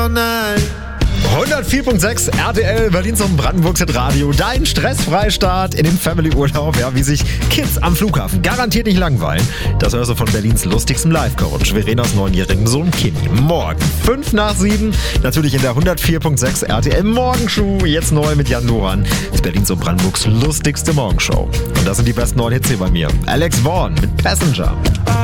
104.6 RTL Berlins und Brandenburgs Radio. Dein Stressfreistart in den Family-Urlaub. Ja, wie sich Kids am Flughafen garantiert nicht langweilen. Das hörst du von Berlins lustigstem Live-Coach, Verenas 9-jährigen Sohn Kimi. Morgen 5 nach 7, natürlich in der 104.6 RTL Morgenshow. Jetzt neu mit Jan Lohan. Das ist Berlins und Brandenburgs lustigste Morgenshow. Und das sind die besten neuen Hits hier bei mir. Alex Vaughn mit Passenger.